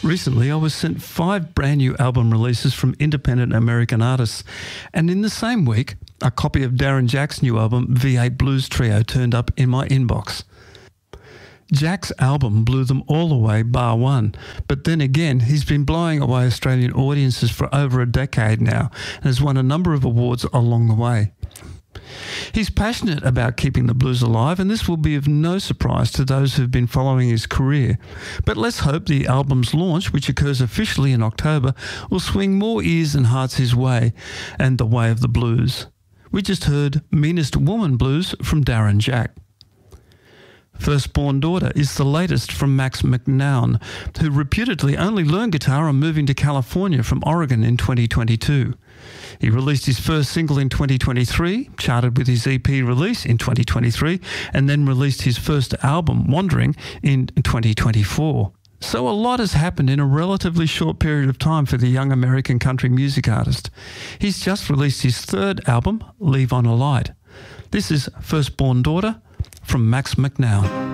Recently, I was sent 5 brand new album releases from independent American artists, and in the same week, a copy of Darren Jack's new album, V8 Blues Trio, turned up in my inbox. Jack's album blew them all away, bar one, but then again, he's been blowing away Australian audiences for over a decade now and has won a number of awards along the way. He's passionate about keeping the blues alive, and this will be of no surprise to those who've been following his career. But let's hope the album's launch, which occurs officially in October, will swing more ears and hearts his way and the way of the blues. We just heard Meanest Woman Blues from Darren Jack. Firstborn Daughter is the latest from Max McNown, who reputedly only learned guitar on moving to California from Oregon in 2022. He released his first single in 2023, charted with his EP release in 2023, and then released his first album, Wandering, in 2024. So a lot has happened in a relatively short period of time for the young American country music artist. He's just released his third album, Leave on a Light. This is Firstborn Daughter from Max McNown.